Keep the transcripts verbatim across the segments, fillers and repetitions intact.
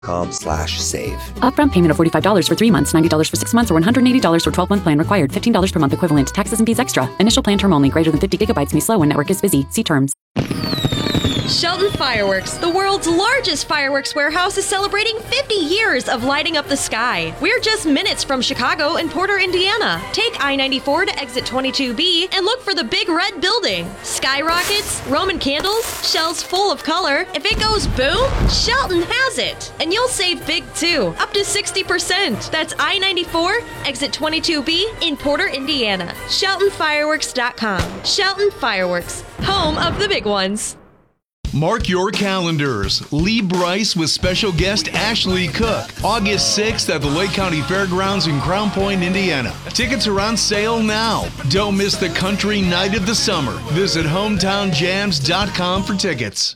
com slash save. Upfront payment of forty-five dollars for three months, ninety dollars for six months, or one hundred eighty dollars for twelve-month plan required. fifteen dollars per month equivalent. Taxes and fees extra. Initial plan term only. Greater than fifty gigabytes may slow when network is busy. See terms. Shelton Fireworks, the world's largest fireworks warehouse, is celebrating fifty years of lighting up the sky. We're just minutes from Chicago and Porter, Indiana. Take I ninety-four to exit twenty-two B and look for the big red building. Skyrockets, Roman candles, shells full of color. If it goes boom, Shelton has it. And you'll save big too, up to sixty percent. That's I ninety-four, exit twenty-two B in Porter, Indiana. Shelton Fireworks dot com. Shelton Fireworks, home of the big ones. Mark your calendars. Lee Bryce with special guest Ashley Cook. August sixth at the Lake County Fairgrounds in Crown Point, Indiana. Tickets are on sale now. Don't miss the country night of the summer. Visit hometown jams dot com for tickets.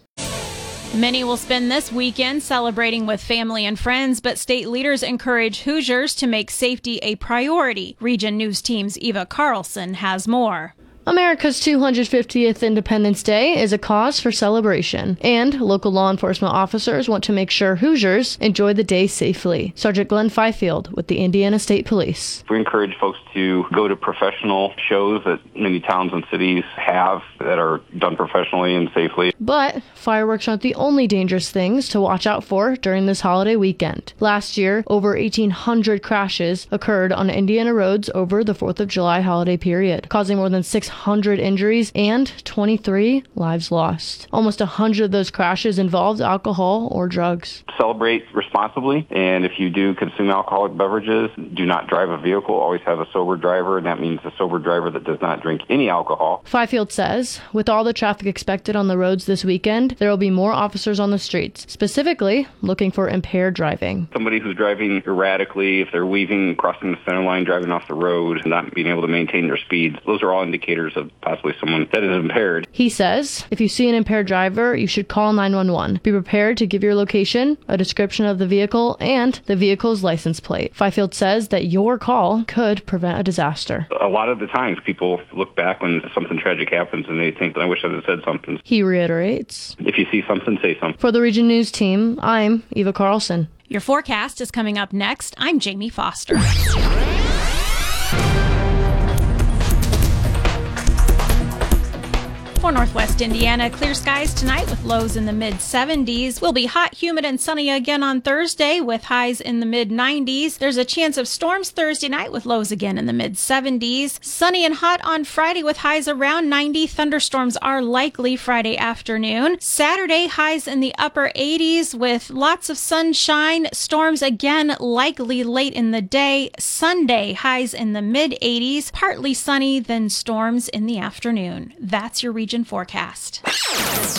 Many will spend this weekend celebrating with family and friends, but state leaders encourage Hoosiers to make safety a priority. Region News Team's Eva Carlson has more. America's two hundred fiftieth Independence Day is a cause for celebration, and local law enforcement officers want to make sure Hoosiers enjoy the day safely. Sergeant Glenn Fifield with the Indiana State Police. We encourage folks to go to professional shows that many towns and cities have that are done professionally and safely. But fireworks aren't the only dangerous things to watch out for during this holiday weekend. Last year, over eighteen hundred crashes occurred on Indiana roads over the fourth of July holiday period, causing more than six hundred injuries and twenty-three lives lost. Almost one hundred of those crashes involved alcohol or drugs. Celebrate responsibly, and if you do consume alcoholic beverages, do not drive a vehicle. Always have a sober driver, and that means a sober driver that does not drink any alcohol. Fifield says, with all the traffic expected on the roads this weekend, there will be more officers on the streets, specifically looking for impaired driving. Somebody who's driving erratically, if they're weaving, crossing the center line, driving off the road, not being able to maintain their speeds, those are all indicators of possibly someone that is impaired. He says, if you see an impaired driver, you should call nine one one. Be prepared to give your location, a description of the vehicle, and the vehicle's license plate. Fifield says that your call could prevent a disaster. A lot of the times people look back when something tragic happens and they think, I wish I had said something. He reiterates, if you see something, say something. For the Region News Team, I'm Eva Carlson. Your forecast is coming up next. I'm Jamie Foster. For Northwest Indiana, clear skies tonight with lows in the mid seventies. We'll be hot, humid, and sunny again on Thursday with highs in the mid nineties. There's a chance of storms Thursday night with lows again in the mid seventies. Sunny and hot on Friday with highs around ninety. Thunderstorms are likely Friday afternoon. Saturday, highs in the upper eighties with lots of sunshine. Storms again likely late in the day. Sunday, highs in the mid eighties. Partly sunny, then storms in the afternoon. That's your region forecast.